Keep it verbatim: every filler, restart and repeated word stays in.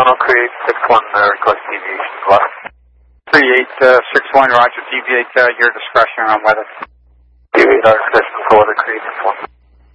one, I'll create six one, uh, request deviation left. three eight six one, roger, deviate uh, your discretion on weather. Deviate our discretion for weather, create six one.